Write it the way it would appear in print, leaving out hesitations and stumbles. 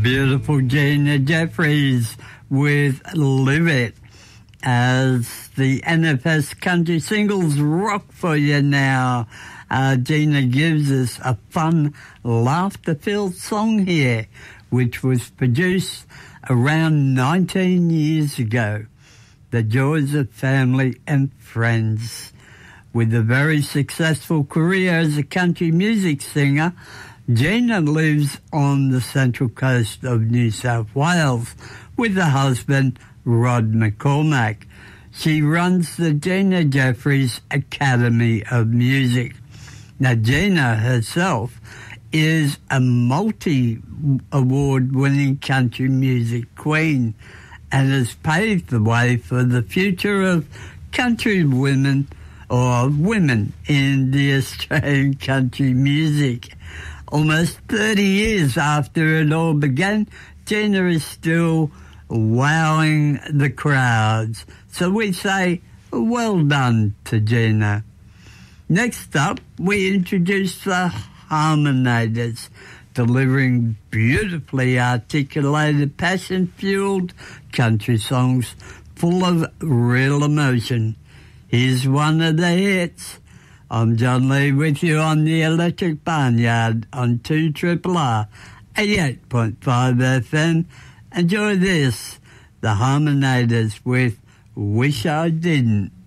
Beautiful Gina Jeffries with Live It as the NFS Country Singles rock for you now. Gina gives us a fun, laughter-filled song here, which was produced around 19 years ago. The Joys of Family and Friends. With a very successful career as a country music singer, Gina lives on the central coast of New South Wales with her husband, Rod McCormack. She runs the Gina Jeffries Academy of Music. Now, Gina herself is a multi-award-winning country music queen and has paved the way for the future of country women or women in the Australian country music. Almost 30 years after it all began, Gina is still wowing the crowds. So we say, well done to Gina. Next up, we introduce the Harmonators, delivering beautifully articulated, passion-fueled country songs full of real emotion. Here's one of the hits. I'm John Lee with you on the Electric Barnyard on 2RRR 88.5 FM. Enjoy this, the Harmonators with Wish I Didn't.